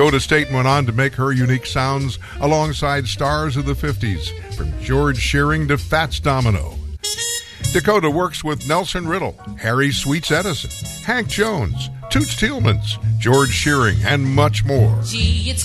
Dakota State went on to make her unique sounds alongside stars of the 50s, from George Shearing to Fats Domino. Dakota works with Nelson Riddle, Harry Sweets Edison, Hank Jones, Toots Thielemans, George Shearing, and much more.